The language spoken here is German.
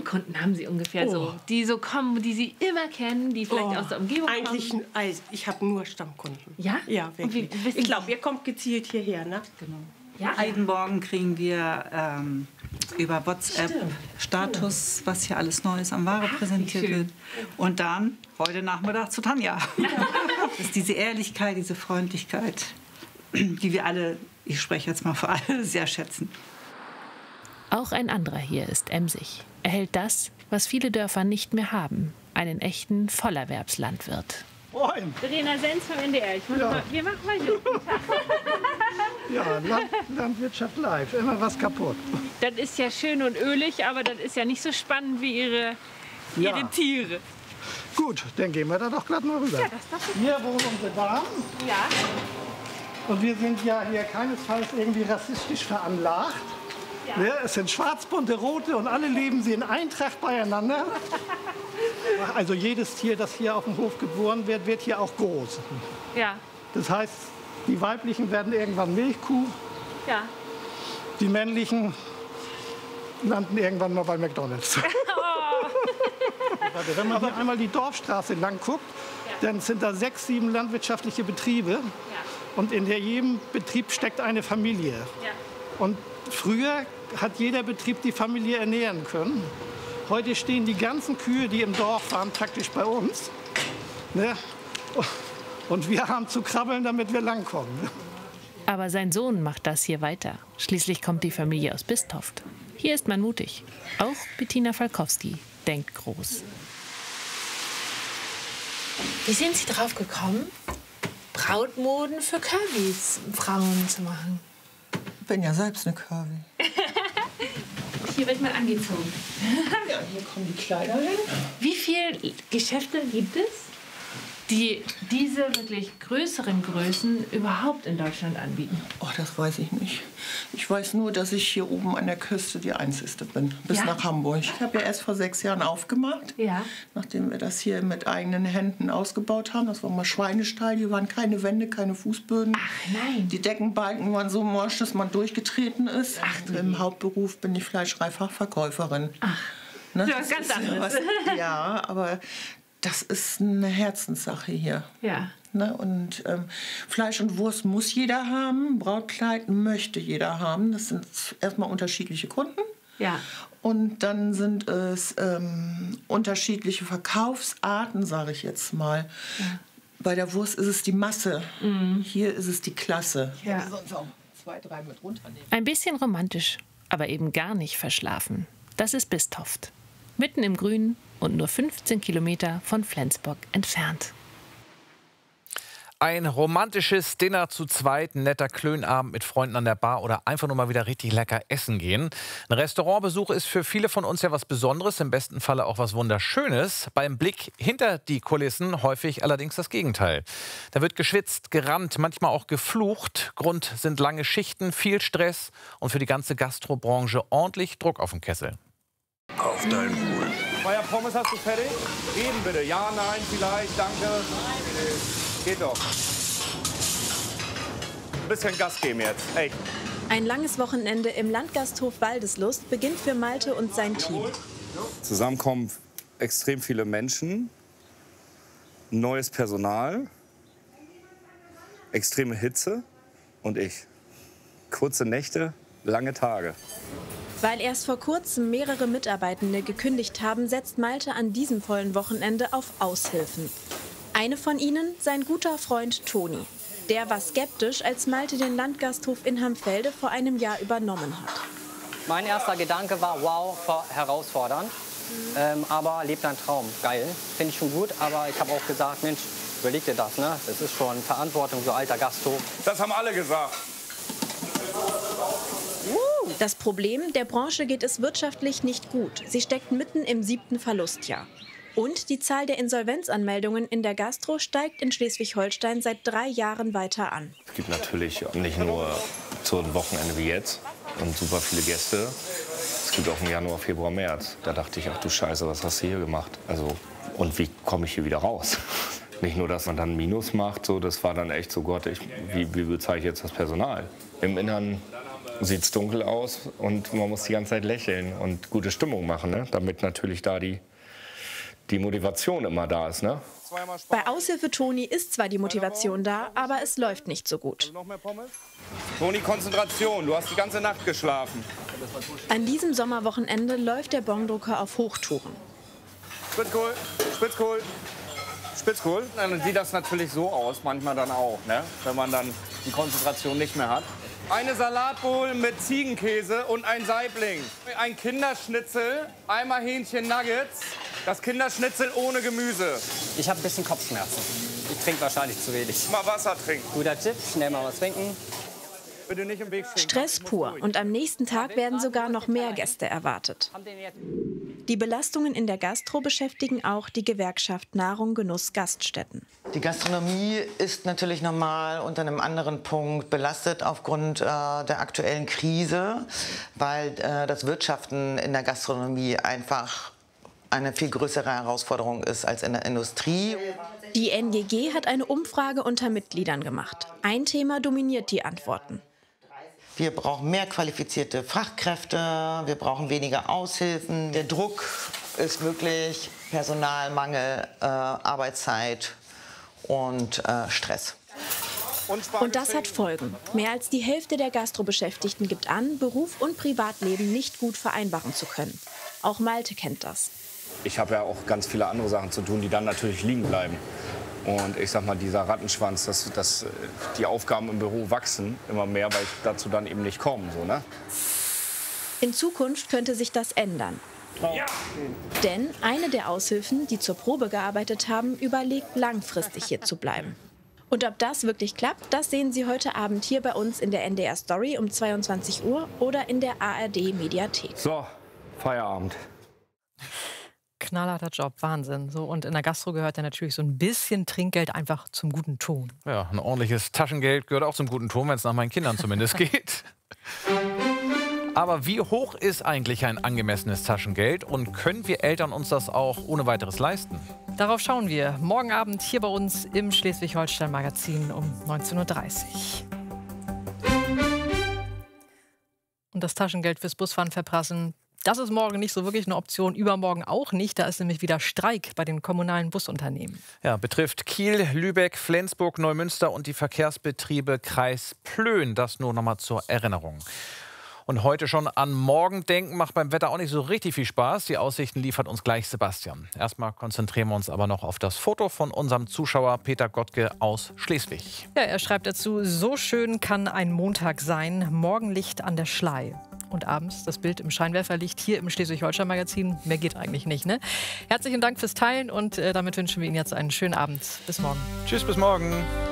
Stammkunden haben Sie ungefähr so? Die so kommen, die Sie immer kennen, die vielleicht aus der Umgebung eigentlich, kommen? also ich habe nur Stammkunden. Ja? Ja, wirklich. Ich glaube, ihr kommt gezielt hierher, ne? Genau. Ja? Jeden Morgen kriegen wir über WhatsApp Status, was hier alles Neues am Ware präsentiert wird. Und dann heute Nachmittag zu Tanja. Das ist diese Ehrlichkeit, diese Freundlichkeit, die wir alle, ich spreche jetzt mal für alle, sehr schätzen. Auch ein anderer hier ist emsig. Er hält das, was viele Dörfer nicht mehr haben, einen echten Vollerwerbslandwirt. Moin. Verena Senz vom NDR. Wir machen mal Guten Tag. Ja, Landwirtschaft live, immer was kaputt. Das ist ja schön und ölig, aber das ist ja nicht so spannend wie Ihre Tiere. Gut, dann gehen wir da doch glatt mal rüber. Ja, das ist doch super. Hier wohnen unsere Damen. Ja. Und wir sind ja hier keinesfalls irgendwie rassistisch veranlagt. Ja. Ja, es sind schwarzbunte, rote und alle leben sie in Eintracht beieinander. Also jedes Tier, das hier auf dem Hof geboren wird, wird hier auch groß. Ja. Das heißt, die weiblichen werden irgendwann Milchkuh, Ja. die männlichen landen irgendwann mal bei McDonald's. Warte, wenn man hier einmal die Dorfstraße lang guckt, dann sind da 6, 7 landwirtschaftliche Betriebe. Und in jedem Betrieb steckt eine Familie. Ja. Und früher hat jeder Betrieb die Familie ernähren können. Heute stehen die ganzen Kühe, die im Dorf waren, praktisch bei uns. Ne? Und wir haben zu krabbeln, damit wir langkommen. Aber sein Sohn macht das hier weiter. Schließlich kommt die Familie aus Bistoft. Hier ist man mutig. Auch Bettina Falkowski denkt groß. Wie sind Sie drauf gekommen, Brautmoden für Curvy-Frauen zu machen? Ich bin ja selbst eine Curvy. Hier wird man angezogen. Ja, hier kommen die Kleider hin. Wie viele Geschäfte gibt es, die diese wirklich größeren Größen überhaupt in Deutschland anbieten? Oh, das weiß ich nicht. Ich weiß nur, dass ich hier oben an der Küste die Einzige bin, bis nach Hamburg. Ich habe ja erst vor 6 Jahren aufgemacht, nachdem wir das hier mit eigenen Händen ausgebaut haben. Das war mal Schweinestall, hier waren keine Wände, keine Fußböden. Ach nein. Die Deckenbalken waren so morsch, dass man durchgetreten ist. Im Hauptberuf bin ich Fleischereifachverkäuferin. Ach, ne? ja, ganz anderes. Ja, aber das ist eine Herzenssache hier. Ja. Ne? Und Fleisch und Wurst muss jeder haben, Brautkleid möchte jeder haben. Das sind erstmal unterschiedliche Kunden. Ja. Und dann sind es unterschiedliche Verkaufsarten, sage ich jetzt mal. Ja. Bei der Wurst ist es die Masse, hier ist es die Klasse. Ich hätte sonst auch 2, 3 mit runternehmen. Ein bisschen romantisch, aber eben gar nicht verschlafen. Das ist Bistoft. Mitten im Grünen und nur 15 Kilometer von Flensburg entfernt. Ein romantisches Dinner zu zweit, ein netter Klönabend mit Freunden an der Bar oder einfach nur mal wieder richtig lecker essen gehen. Ein Restaurantbesuch ist für viele von uns ja was Besonderes, im besten Falle auch was Wunderschönes. Beim Blick hinter die Kulissen häufig allerdings das Gegenteil. Da wird geschwitzt, gerannt, manchmal auch geflucht. Grund sind lange Schichten, viel Stress und für die ganze Gastrobranche ordentlich Druck auf dem Kessel. Auf dein Wohl. Euer Pommes hast du fertig? Reden bitte. Ja, nein, vielleicht, danke. Geht doch. Ein bisschen Gas geben jetzt. Ey. Ein langes Wochenende im Landgasthof Waldeslust beginnt für Malte und sein Team. Zusammen kommen extrem viele Menschen, neues Personal, extreme Hitze und ich. Kurze Nächte, lange Tage. Weil erst vor kurzem mehrere Mitarbeitende gekündigt haben, setzt Malte an diesem vollen Wochenende auf Aushilfen. Eine von ihnen, sein guter Freund Toni. Der war skeptisch, als Malte den Landgasthof in Hamfelde vor einem Jahr übernommen hat. Mein erster Gedanke war, wow, herausfordernd, aber lebt ein Traum. Geil, finde ich schon gut, aber ich habe auch gesagt, Mensch, überleg dir das, ne? Das ist schon Verantwortung, so alter Gasthof. Das haben alle gesagt. Das Problem, der Branche geht es wirtschaftlich nicht gut. Sie steckt mitten im 7. Verlustjahr. Und die Zahl der Insolvenzanmeldungen in der Gastro steigt in Schleswig-Holstein seit 3 Jahren weiter an. Es gibt natürlich nicht nur so ein Wochenende wie jetzt und super viele Gäste. Es gibt auch im Januar, Februar, März. Da dachte ich, ach du Scheiße, was hast du hier gemacht? Also, und wie komme ich hier wieder raus? Nicht nur, dass man dann Minus macht, so, das war dann echt so, Gott, wie bezahle ich jetzt das Personal? Im Innern sieht es dunkel aus und man muss die ganze Zeit lächeln und gute Stimmung machen, ne? Damit natürlich da die Motivation immer da ist. Ne? Bei Aushilfe Toni ist zwar die Motivation da, aber es läuft nicht so gut. Toni, Konzentration, du hast die ganze Nacht geschlafen. An diesem Sommerwochenende läuft der Bongdrucker auf Hochtouren. Spitzkohl, Spitzkohl, Spitzkohl. Dann sieht das natürlich so aus, manchmal dann auch, ne? Wenn man dann die Konzentration nicht mehr hat. Eine Salatbowl mit Ziegenkäse und ein Saibling. Ein Kinderschnitzel, einmal Hähnchen-Nuggets. Das Kinderschnitzel ohne Gemüse. Ich habe ein bisschen Kopfschmerzen. Ich trinke wahrscheinlich zu wenig. Mal Wasser trinken. Guter Tipp, schnell mal was trinken. Bitte nicht im Weg stehen. Stress pur und am nächsten Tag werden sogar noch mehr Gäste erwartet. Die Belastungen in der Gastro beschäftigen auch die Gewerkschaft Nahrung, Genuss, Gaststätten. Die Gastronomie ist natürlich nochmal unter einem anderen Punkt belastet aufgrund der aktuellen Krise, weil das Wirtschaften in der Gastronomie einfach eine viel größere Herausforderung ist als in der Industrie. Die NGG hat eine Umfrage unter Mitgliedern gemacht. Ein Thema dominiert die Antworten. Wir brauchen mehr qualifizierte Fachkräfte, wir brauchen weniger Aushilfen. Der Druck ist wirklich Personalmangel, Arbeitszeit und Stress. Und das hat Folgen. Mehr als die Hälfte der Gastrobeschäftigten gibt an, Beruf und Privatleben nicht gut vereinbaren zu können. Auch Malte kennt das. Ich habe ja auch ganz viele andere Sachen zu tun, die dann natürlich liegen bleiben. Und ich sag mal, dieser Rattenschwanz, dass die Aufgaben im Büro wachsen immer mehr, weil ich dazu dann eben nicht komme. So, ne? In Zukunft könnte sich das ändern. Ja. Denn eine der Aushilfen, die zur Probe gearbeitet haben, überlegt, langfristig hier zu bleiben. Und ob das wirklich klappt, das sehen Sie heute Abend hier bei uns in der NDR Story um 22 Uhr oder in der ARD Mediathek. So, Feierabend. Knallharter Job, Wahnsinn. So, und in der Gastro gehört ja natürlich so ein bisschen Trinkgeld einfach zum guten Ton. Ja, ein ordentliches Taschengeld gehört auch zum guten Ton, wenn es nach meinen Kindern zumindest geht. Aber wie hoch ist eigentlich ein angemessenes Taschengeld und können wir Eltern uns das auch ohne weiteres leisten? Darauf schauen wir morgen Abend hier bei uns im Schleswig-Holstein-Magazin um 19:30 Uhr. Und das Taschengeld fürs Busfahren verprassen, das ist morgen nicht so wirklich eine Option, übermorgen auch nicht. Da ist nämlich wieder Streik bei den kommunalen Busunternehmen. Ja, betrifft Kiel, Lübeck, Flensburg, Neumünster und die Verkehrsbetriebe Kreis Plön. Das nur noch mal zur Erinnerung. Und heute schon an morgen denken macht beim Wetter auch nicht so richtig viel Spaß. Die Aussichten liefert uns gleich Sebastian. Erstmal konzentrieren wir uns aber noch auf das Foto von unserem Zuschauer Peter Gottke aus Schleswig. Ja, er schreibt dazu, so schön kann ein Montag sein, Morgenlicht an der Schlei. Und abends das Bild im Scheinwerferlicht hier im Schleswig-Holstein-Magazin. Mehr geht eigentlich nicht, ne? Herzlichen Dank fürs Teilen und damit wünschen wir Ihnen jetzt einen schönen Abend. Bis morgen. Tschüss, bis morgen.